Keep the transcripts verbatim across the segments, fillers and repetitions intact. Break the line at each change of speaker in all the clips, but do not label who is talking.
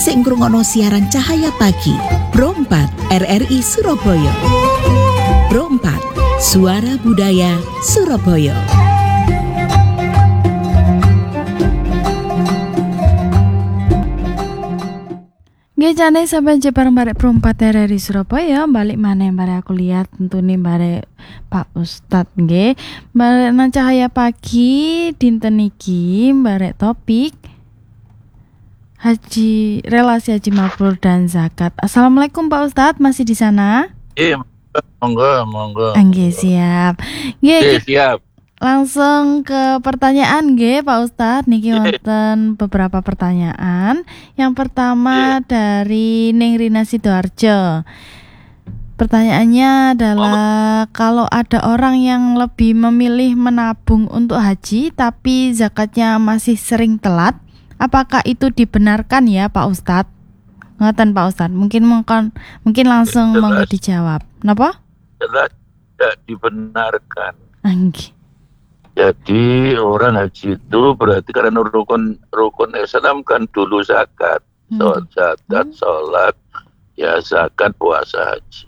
sing ngrungokno siaran Cahaya Pagi Pro empat R R I Surabaya. Pro empat Suara Budaya Surabaya.
Nggih jane sampeyan bareng barek Pro empat R R I Surabaya, balik maneh barek aku lihat tentune barek Pak Ustad nggih. Barek nang Cahaya Pagi dinten iki barek topik Haji, relasi haji mabrur dan zakat. Assalamualaikum Pak Ustad, masih di sana?
Iya, monggo, monggo.
Nggih siap. Nggih,
siap.
Langsung ke pertanyaan nggih Pak Ustad, niki wonten beberapa pertanyaan. Yang pertama yeah. dari Ning Rina Sidoarjo. Pertanyaannya adalah oh. kalau ada orang yang lebih memilih menabung untuk haji tapi zakatnya masih sering telat, apakah itu dibenarkan ya Pak Ustad? Ngoten Pak Ustad, mungkin mungkin mungkin langsung
jelas,
monggo dijawab. Napa?
Jelas tidak dibenarkan.
Anggi.
Jadi orang haji itu berarti karena rukun rukun Islam kan dulu zakat, hmm. zakat, hmm. sholat, ya zakat, puasa, haji.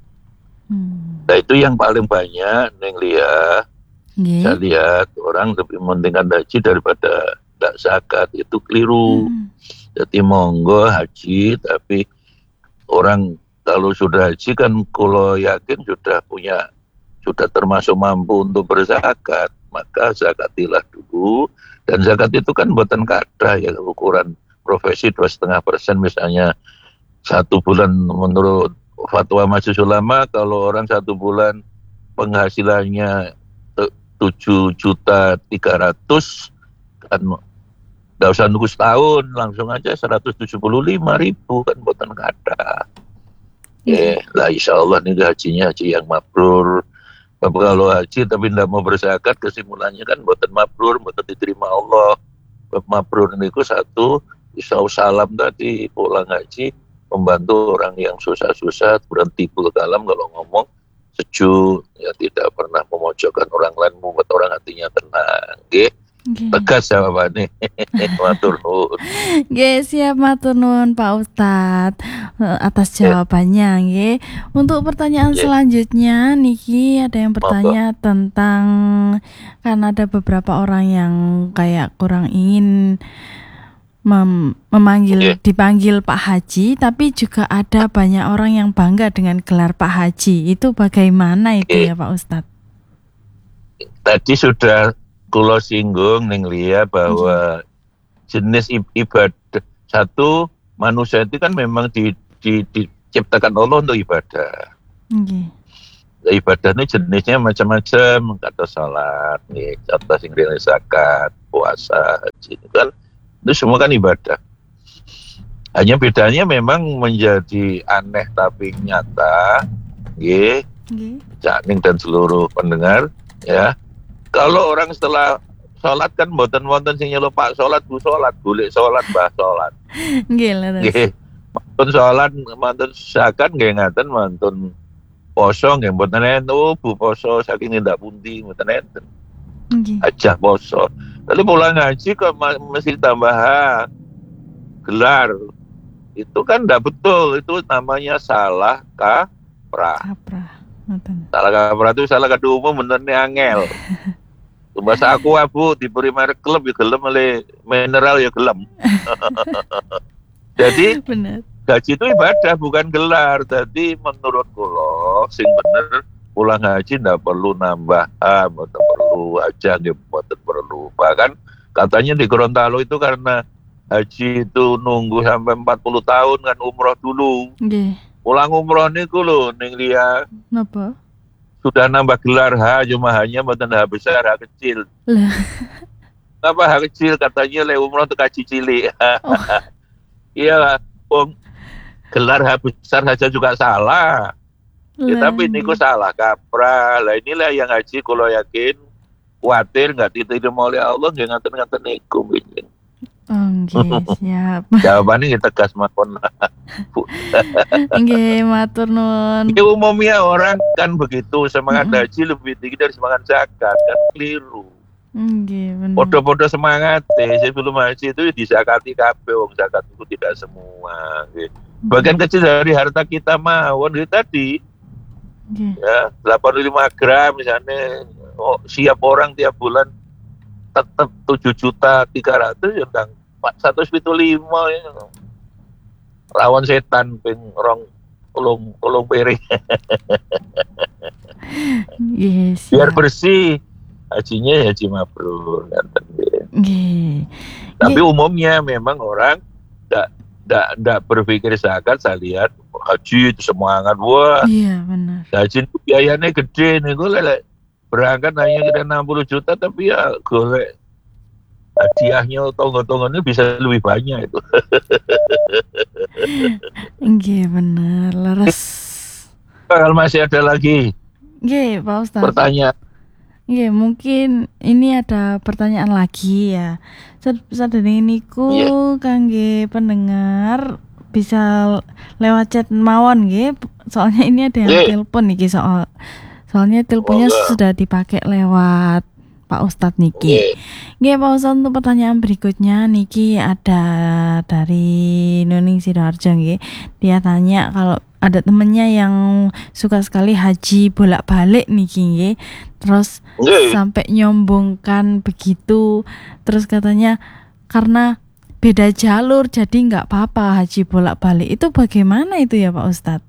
Hmm. Nah itu yang paling banyak Neng Lia. Yeah. Saya lihat orang lebih mementingkan haji daripada tidak zakat, itu keliru. Hmm. Jadi monggo haji, tapi orang kalau sudah haji kan kalau yakin sudah punya, sudah termasuk mampu untuk berzakat, maka zakatilah dulu. Dan zakat itu kan buatan kadah ya, ukuran profesi dua setengah persen misalnya satu bulan menurut fatwa Majelis Ulama, kalau orang satu bulan penghasilannya tujuh juta tiga ratus kan nggak usah nunggu setahun, langsung aja seratus tujuh puluh lima ribu kan buatan kadah. Ya, lah insya Allah nih hajinya haji yang mabrur. Kalau haji tapi tidak mau berzakat, kesimpulannya kan buatan mabrur, buatan diterima Allah. Mabrur itu satu, isau salam tadi pulang haji, membantu orang yang susah-susah, berhenti pul kalam kalau ngomong sejuk, ya tidak pernah memojokkan orang lain, membuat orang hatinya tenang. Oke, okay. Tegas jawabannya. Matur nuwun.
Nggih, siap matur nuwun Pak Ustad atas jawabannya nggih. Untuk pertanyaan yeah. selanjutnya niki ada yang bertanya Apa? tentang kan ada beberapa orang yang kayak kurang ingin Mem- memanggil yeah. dipanggil Pak Haji, tapi juga ada banyak orang yang bangga dengan gelar Pak Haji. Itu bagaimana itu yeah. ya Pak Ustad?
Tadi sudah kulo singgung Ning Lia bahwa yeah. jenis ibadah satu, manusia itu kan memang di, di, diciptakan Allah untuk ibadah. Okay. Ibadah ini jenisnya macam-macam, kata salat, nih, contoh sing zakat, puasa, haji itu kan itu semua kan ibadah. Hanya bedanya memang menjadi aneh tapi nyata, nggih, Caning dan seluruh pendengar, ya. Kalau orang setelah sholat kan mboten wonten sing nyeluk Pak sholat, Bu sholat, golek sholat, Mbah sholat.
Nggih, nggih.
Mantun sholat, mantun zakat nggih ngaten, mantun poso nggih mboten enten, oh, Bu poso saking ndak pundi mboten enten. Nggih. Ajah poso. Lalu pulang ngaji kok mesti tambah gelar. Itu kan enggak betul, itu namanya salah kaprah. Kaprah. Salah kaprah itu salah kadu umum benernya angel. Bahasa aku abu diberi merek klub ya gelem, oleh mineral ya gelem. Jadi benar. Gaji itu ibadah bukan gelar. Jadi menurut kula sing bener pulang haji ndak perlu nambah ah, ndak perlu aja nggih, ndak perlu. Bahkan katanya di Gorontalo itu karena haji itu nunggu sampai empat puluh tahun kan umroh dulu. Nggih. Pulang umroh niku lho Ning Lia. Napa? Sudah nambah gelar H, cuma hanya mboten H besar, H kecil. Lah. Apa H kecil katanya le umroh untuk haji cilik. Oh. Iya, wong gelar H besar saja juga salah. Ya, tapi ini kok salah kaprah. Lah inilah yang haji kalau yakin khawatir nggak diterima oleh Allah nggak ngaten-ngaten niku mungkin.
Oke, siap.
Jawabannya kita tegas mawon.
Nggih, matur nuwun.
Ya umumnya orang kan begitu, semangat hmm. haji lebih tinggi dari semangat zakat, kan keliru.
Nggih, bener.
Podo-podo semangat deh sebelum haji itu disakati kabeh wong zakat itu tidak semua nggih. Bagian kecil dari harta kita mawon itu tadi
Nggih.
ya delapan puluh lima gram misalnya oh, siap orang tiap bulan tetap tujuh juta tiga ratus ya ndang seratus tujuh puluh lima ya. Lawan setan ping rong ulung ulung piring.
Yes.
Biar bersih hajinya haji mabrur ngaten nggih.
Nggih.
Tapi
Nggih.
umumnya memang orang tidak tidak tidak berpikir zakat. Saya lihat haji itu semangat wah.
Iya, benar.
Haji itu biayanya gede nih gue lele berangkat hanya kira enam puluh juta tapi ya golek hadiahnya tonggo-tonggonya bisa lebih banyak itu.
Nggih, bener. Leres.
Kalau masih ada lagi
Nggih, Pak Ustadz.
pertanyaan.
Nggih, mungkin ini ada pertanyaan lagi ya. Sadene niku
Iya.
kangge pendengar bisa lewat chat mawon nggih. Soalnya ini ada yang
Nggih.
telepon niki soal soalnya teleponnya
Monggo.
sudah dipakai lewat Pak Ustadz niki.
Nggih.
Nggih, Pak Ustadz, untuk pertanyaan berikutnya niki ada dari Nuning Sidoarjo nggih. Dia tanya kalau ada temennya yang suka sekali haji bolak-balik niki nggih. Terus
Nggih.
sampai nyombongkan begitu. Terus katanya karena beda jalur jadi nggak apa-apa haji bolak-balik. Itu bagaimana itu ya Pak Ustadz?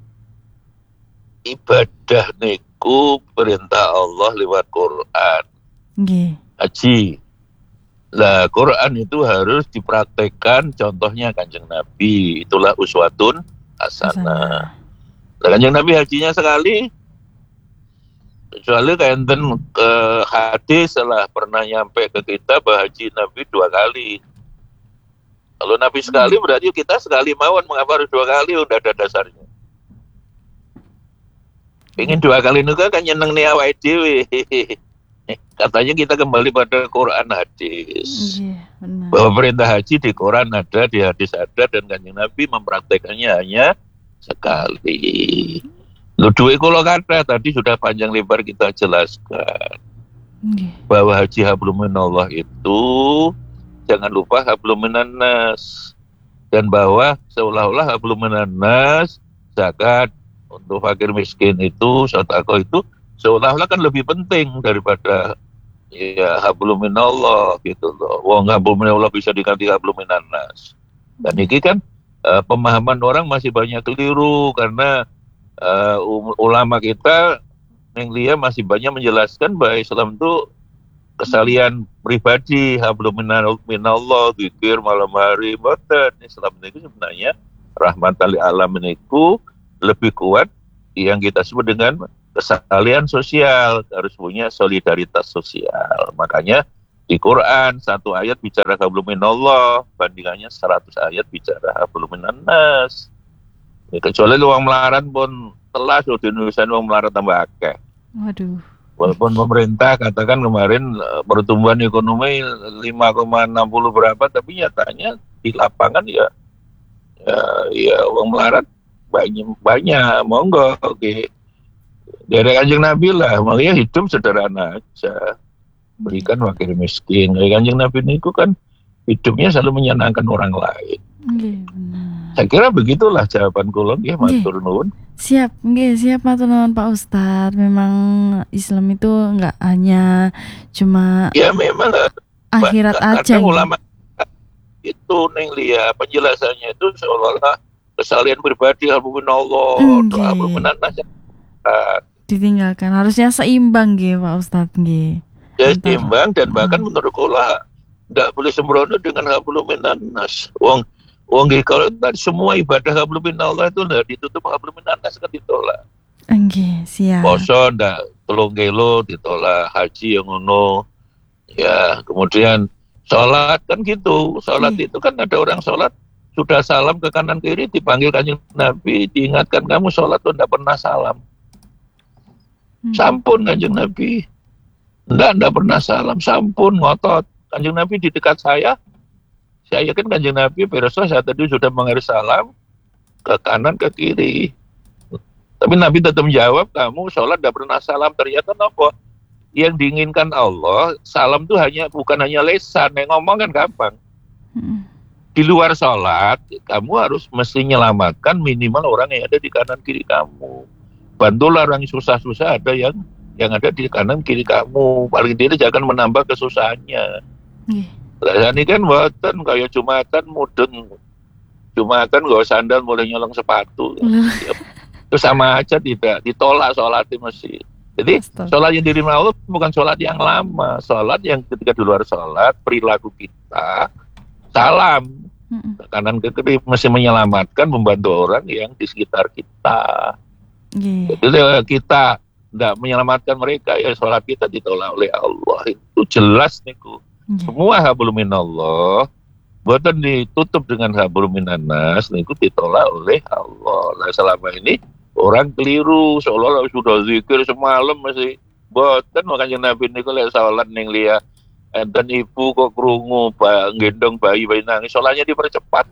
Ibadah niku perintah Allah lewat Quran.
Nggih.
Haji. Lah Quran itu harus dipraktekkan contohnya Kanjeng Nabi. Itulah uswatun hasanah. Lah Kanjeng Nabi hajinya sekali. Kecuali kayak enten ke hadis setelah pernah nyampe ke kita bahwa haji Nabi dua kali. Kalau Nabi sekali berarti kita sekali mawon, mengapa harus dua kali? Udah ada dasarnya. Ingin dua kali nuka kan nyeneng nih awake dhewe. Katanya kita kembali pada Quran hadis.
Nggih, benar.
Bahwa perintah haji di Quran ada, di hadis ada, dan Kanjeng Nabi mempraktekannya hanya sekali. Lu duwe kula kata tadi sudah panjang lebar kita jelaskan
Nggih.
bahwa haji hablum minallah itu jangan lupa hablum minannas, dan bahwa seolah-olah hablum minannas zakat untuk fakir miskin itu sedekah itu seolah-olah kan lebih penting daripada ya hablum minallah gitu loh. Wong hablum minallah bisa diganti hablum minannas. Dan ini kan uh, pemahaman orang masih banyak keliru karena uh, ulama kita yang dia masih banyak menjelaskan bahwa Islam itu kesalian pribadi, hablum minallah, zikir malam hari, boten. Islam itu sebenarnya rahmatan lil alamin itu lebih kuat yang kita sebut dengan kesalian sosial, harus punya solidaritas sosial. Makanya di Quran satu ayat bicara hablum minallah, bandingannya seratus ayat bicara hablum minannas. Ya, kecuali uang melarat pun telas di Indonesia uang melarat tambah akeh.
Waduh.
Walaupun pemerintah katakan kemarin pertumbuhan ekonomi lima koma enam puluh berapa, tapi nyatanya di lapangan ya ya, ya uang melarat banyak banyak monggo oke. Okay. Dari Kanjeng Nabi lah, makanya hidup sederhana aja, berikan wakil miskin. Dari Kanjeng Nabi niku kan hidupnya selalu menyenangkan orang lain.
Nggih, benar.
Saya kira begitulah jawaban kula nggih, matur nuwun.
Siap, nggih, siap matur nuwun Pak Ustadz. Memang Islam itu enggak hanya cuma
Ya memang
akhirat
karena
aja. nggih.
ulama itu neng lihat penjelasannya itu seolah-olah kesalian pribadi hablum minallah,
Nggih.
hablum minannas.
Ditinggalkan harusnya seimbang nggih Pak Ustadz nggih.
Ya
Antara-
seimbang dan bahkan menurut kula tidak boleh sembrono dengan hablum minannas. Wong wong nggih kalau tadi semua ibadah hablum minallah itu ndak ditutup hablum minannas kan ditolak.
Nggih, siap.
Poso ndak telung kilo ditolak, haji yang ngono. Ya, kemudian sholat kan gitu. Sholat
Iya.
itu kan ada orang sholat sudah salam ke kanan kiri dipanggil Kanjeng Nabi, diingatkan kamu sholat tuh ndak pernah salam.
Hmm.
Sampun Kanjeng Nabi. Enggak, enggak pernah salam, sampun ngotot. Kanjeng Nabi di dekat saya. Saya yakin Kanjeng Nabi pirsa saya tadi sudah mengaris salam ke kanan ke kiri. Tapi Nabi tetap menjawab, kamu sholat enggak pernah salam. Ternyata apa? yang diinginkan Allah, salam itu hanya bukan hanya lisan, yang ngomong kan gampang.
Hmm.
Di luar sholat, kamu harus mesti menyelamatkan minimal orang yang ada di kanan kiri kamu. Bantulah orang yang susah-susah ada yang yang ada di kanan kiri kamu. Paling tidak jangan menambah kesusahannya.
Nggih.
Lah ini kan buatan kayak Jumatan mudeng. Jumatan gak sandal mulai nyolong sepatu. Itu sama aja tidak ditolak sholatnya mesti. Jadi
Astaga.
sholat yang diterima Allah bukan sholat yang lama. Sholat yang ketika di luar sholat, perilaku kita salam.
Mm-mm.
Kanan ke kiri mesti menyelamatkan, membantu orang yang di sekitar kita.
Nggih.
Jadi kalau kita tidak menyelamatkan mereka, ya sholat kita ditolak oleh Allah. Itu jelas niku.
Nggih.
Semua hablum minallah, buatan ditutup dengan hablum minannas, niku ditolak oleh Allah. Nah selama ini orang keliru, seolah-olah sudah zikir semalam masih buatan, makanya Nabi niku lek sholat ning liya enten ibu kok krungu ba, gendong bayi bayi nangis, sholatnya dipercepat.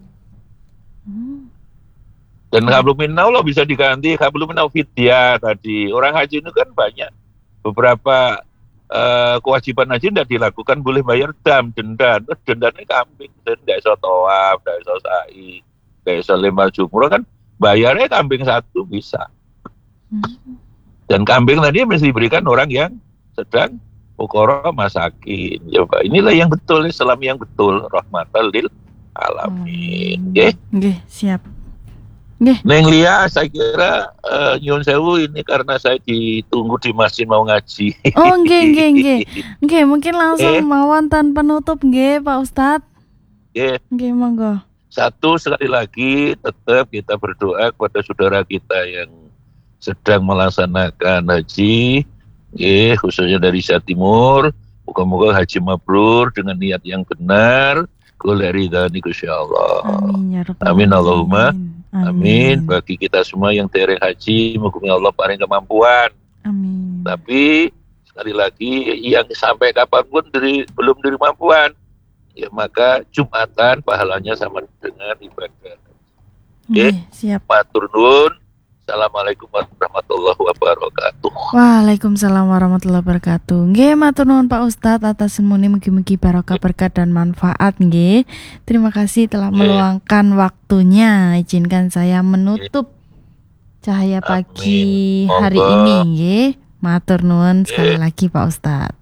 Hmm.
Dan hablum minallah bisa diganti hablum minal fidyah tadi. Orang haji itu kan banyak beberapa uh, kewajiban haji tidak dilakukan, boleh bayar dam, denda. Dendanya kambing, dan tidak iso tawaf, tidak iso sa'i, tidak iso lempar jumroh kan bayarnya kambing satu bisa.
Hmm.
Dan kambing tadi mesti diberikan orang yang sedang fuqara masakin. Coba inilah yang betul, Islam yang betul, rahmatal lil alamin. Nggih.
Nggih, siap. Nggih.
Neng Lia, saya kira uh, nyun sewu ini karena saya ditunggu di masjid mau ngaji.
Oh, nggih nggih nggih. Nggih, mungkin langsung
Eh.
mawon tanpa penutup nggih, Pak Ustadz.
Nggih.
Nggih, monggo.
Satu, sekali lagi tetap kita berdoa kepada saudara kita yang sedang melaksanakan haji, nggih, khususnya dari Asia Timur. Moga-moga haji mabrur dengan niat yang benar. Kul ridhani insyaallah.
Amin ya rabbal
Amin Allahumma.
alamin.
Amin. Bagi kita semua yang dereng haji, moga Allah paring kemampuan.
Amin.
Tapi sekali lagi yang sampai kapanpun dari belum dari kemampuan, ya maka Jumatan pahalanya sama dengan ibadah.
Nggih, siap.
Matur nuwun. Assalamualaikum warahmatullahi wabarakatuh.
Waalaikumsalam warahmatullahi wabarakatuh. Nggih, matur nuwun Pak Ustadz atas semuni mugi-mugi barokah berkah dan manfaat nggih. Terima kasih telah
Nggih.
meluangkan waktunya. Izinkan saya menutup cahaya pagi
Amin.
hari
Monggo.
ini nggih. Matur nuwun sekali
Nggih.
lagi Pak Ustadz.